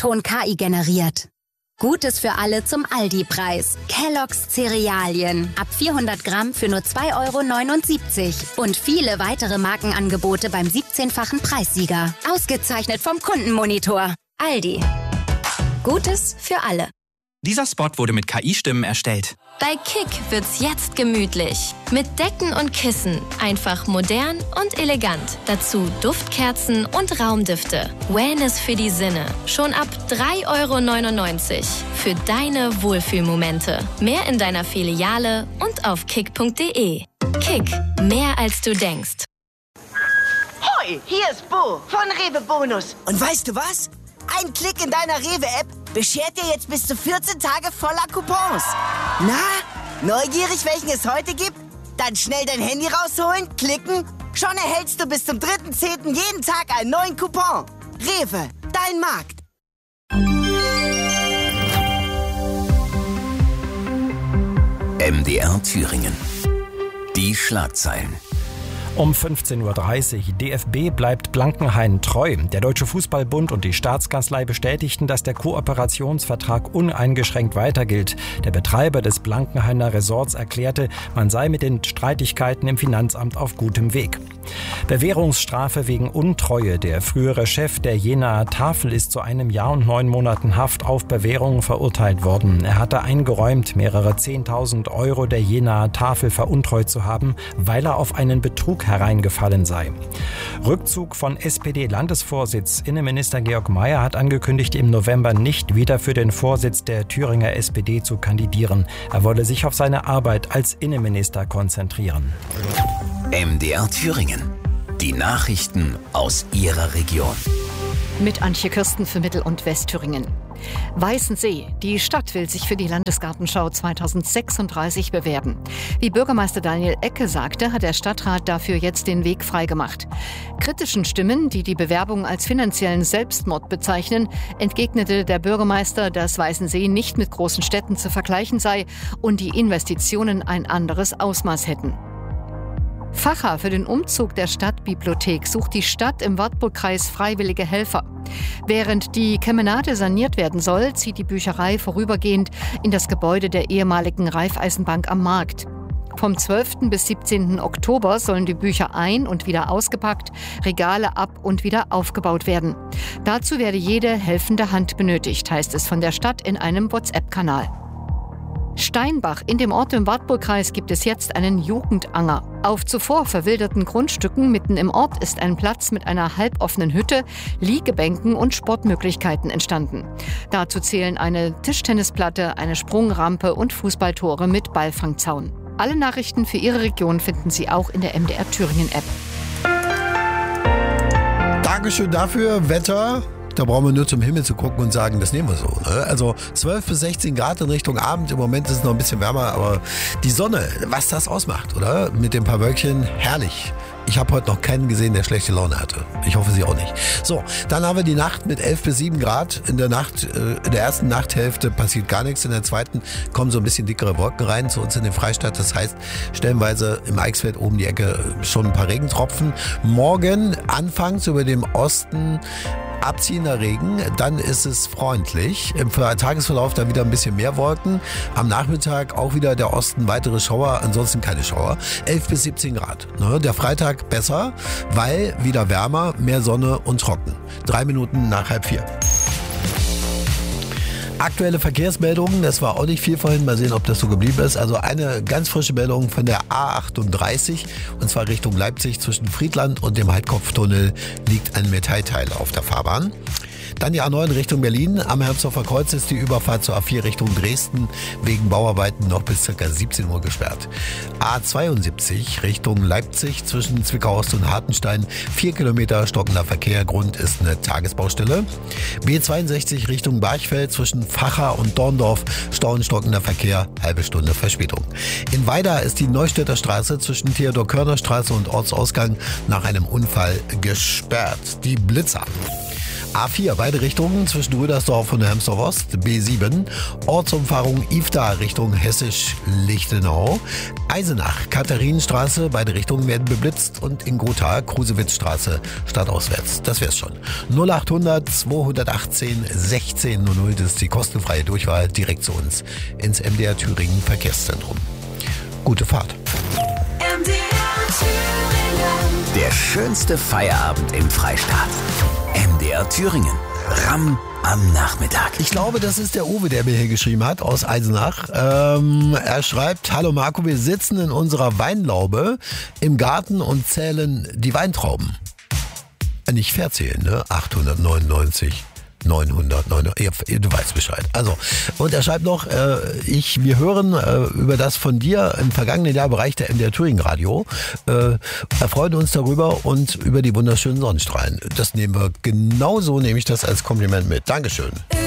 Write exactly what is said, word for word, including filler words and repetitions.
Unterton K I generiert. Gutes für alle zum Aldi-Preis. Kellogg's Cerealien. Ab vierhundert Gramm für nur zwei Euro neunundsiebzig. Und viele weitere Markenangebote beim siebzehnfachen Preissieger. Ausgezeichnet vom Kundenmonitor. Aldi. Gutes für alle. Dieser Spot wurde mit K I-Stimmen erstellt. Bei Kick wird's jetzt gemütlich. Mit Decken und Kissen. Einfach modern und elegant. Dazu Duftkerzen und Raumdüfte. Wellness für die Sinne. Schon ab drei Euro neunundneunzig. Für deine Wohlfühlmomente. Mehr in deiner Filiale und auf kick punkt de. Kick. Mehr als du denkst. Hoi, hier ist Bo von Rewe Bonus. Und weißt du was? Ein Klick in deiner Rewe-App beschert dir jetzt bis zu vierzehn Tage voller Coupons. Na, neugierig, welchen es heute gibt? Dann schnell dein Handy rausholen, klicken. Schon erhältst du bis zum dritten zehnten jeden Tag einen neuen Coupon. Rewe, dein Markt. M D R Thüringen. Die Schlagzeilen. Um fünfzehn Uhr dreißig. D F B bleibt Blankenhain treu. Der Deutsche Fußballbund und die Staatskanzlei bestätigten, dass der Kooperationsvertrag uneingeschränkt weiter gilt. Der Betreiber des Blankenhainer Resorts erklärte, man sei mit den Streitigkeiten im Finanzamt auf gutem Weg. Bewährungsstrafe wegen Untreue. Der frühere Chef der Jenaer Tafel ist zu einem Jahr und neun Monaten Haft auf Bewährung verurteilt worden. Er hatte eingeräumt, mehrere zehntausend Euro der Jenaer Tafel veruntreut zu haben, weil er auf einen Betrug hereingefallen sei. Rückzug von S P D-Landesvorsitz. Innenminister Georg Mayer hat angekündigt, im November nicht wieder für den Vorsitz der Thüringer S P D zu kandidieren. Er wolle sich auf seine Arbeit als Innenminister konzentrieren. M D R Thüringen. Die Nachrichten aus Ihrer Region. Mit Antje Kirsten für Mittel- und Westthüringen. Weißensee. Die Stadt will sich für die Landesgartenschau zweitausendsechsunddreißig bewerben. Wie Bürgermeister Daniel Ecke sagte, hat der Stadtrat dafür jetzt den Weg freigemacht. Kritischen Stimmen, die die Bewerbung als finanziellen Selbstmord bezeichnen, entgegnete der Bürgermeister, dass Weißensee nicht mit großen Städten zu vergleichen sei und die Investitionen ein anderes Ausmaß hätten. Facher für den Umzug der Stadtbibliothek sucht die Stadt im Wartburgkreis freiwillige Helfer. Während die Kemenate saniert werden soll, zieht die Bücherei vorübergehend in das Gebäude der ehemaligen Raiffeisenbank am Markt. Vom zwölften bis siebzehnten Oktober sollen die Bücher ein- und wieder ausgepackt, Regale ab- und wieder aufgebaut werden. Dazu werde jede helfende Hand benötigt, heißt es von der Stadt in einem WhatsApp-Kanal. Steinbach. In dem Ort im Wartburgkreis gibt es jetzt einen Jugendanger. Auf zuvor verwilderten Grundstücken mitten im Ort ist ein Platz mit einer halboffenen Hütte, Liegebänken und Sportmöglichkeiten entstanden. Dazu zählen eine Tischtennisplatte, eine Sprungrampe und Fußballtore mit Ballfangzaun. Alle Nachrichten für Ihre Region finden Sie auch in der M D R Thüringen App. Dankeschön dafür. Wetter. Da brauchen wir nur zum Himmel zu gucken und sagen, das nehmen wir so. Ne? Also zwölf bis sechzehn Grad in Richtung Abend. Im Moment ist es noch ein bisschen wärmer, aber die Sonne, was das ausmacht, oder? Mit den paar Wölkchen, herrlich. Ich habe heute noch keinen gesehen, der schlechte Laune hatte. Ich hoffe, Sie auch nicht. So, dann haben wir die Nacht mit elf bis sieben Grad. In der Nacht, in der ersten Nachthälfte passiert gar nichts. In der zweiten kommen so ein bisschen dickere Wolken rein zu uns in den Freistaat. Das heißt, stellenweise im Eichsfeld oben die Ecke schon ein paar Regentropfen. Morgen anfangs über dem Osten abziehender Regen, dann ist es freundlich. Im Tagesverlauf dann wieder ein bisschen mehr Wolken. Am Nachmittag auch wieder der Osten weitere Schauer, ansonsten keine Schauer. elf bis siebzehn Grad. Der Freitag besser, weil wieder wärmer, mehr Sonne und trocken. Drei Minuten nach halb vier. Aktuelle Verkehrsmeldungen, das war auch nicht viel vorhin, mal sehen, ob das so geblieben ist. Also eine ganz frische Meldung von der A achtunddreißig und zwar Richtung Leipzig zwischen Friedland und dem Heitkopftunnel liegt ein Metallteil auf der Fahrbahn. Dann die A neun Richtung Berlin. Am Hermsdorfer Kreuz ist die Überfahrt zur A vier Richtung Dresden wegen Bauarbeiten noch bis ca. siebzehn Uhr gesperrt. A zweiundsiebzig Richtung Leipzig zwischen Zwickau-Ost und Hartenstein. Vier Kilometer stockender Verkehr. Grund ist eine Tagesbaustelle. B zweiundsechzig Richtung Barchfeld zwischen Vacha und Dorndorf. Stau und stockender Verkehr. Halbe Stunde Verspätung. In Weida ist die Neustädter Straße zwischen Theodor-Körner-Straße und Ortsausgang nach einem Unfall gesperrt. Die Blitzer. A vier, beide Richtungen zwischen Rüdersdorf und Helmsdorf Ost. B sieben, Ortsumfahrung Ifda Richtung Hessisch-Lichtenau. Eisenach, Katharinenstraße, beide Richtungen werden beblitzt. Und in Gotha, Krusewitzstraße, stadtauswärts. Das wär's schon. null achthundert zweihundertachtzehn sechzehn null null, das ist die kostenfreie Durchwahl direkt zu uns ins M D R Thüringen Verkehrszentrum. Gute Fahrt. M D R Thüringen. Der schönste Feierabend im Freistaat. M D R Thüringen. Ramm am Nachmittag. Ich glaube, das ist der Uwe, der mir hier geschrieben hat, aus Eisenach. Ähm, er schreibt, hallo Marco, wir sitzen in unserer Weinlaube im Garten und zählen die Weintrauben. Nicht verzählen, ne? achthundertneunundneunzig. neunhundert, neunhundert, du weißt Bescheid. Also, und er schreibt noch, äh, ich, wir hören äh, über das von dir im vergangenen Jahr Bereich der M D R Thüringen Radio, äh, erfreuen uns darüber und über die wunderschönen Sonnenstrahlen. Das nehmen wir genauso, nehme ich das als Kompliment mit. Dankeschön.